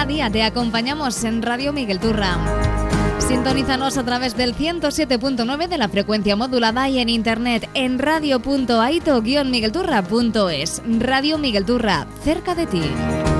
Cada día te acompañamos en Radio Miguel Turra. Sintonízanos a través del 107.9 de la frecuencia modulada y en internet en radio.aito-miguelturra.es. Radio Miguel Turra, cerca de ti.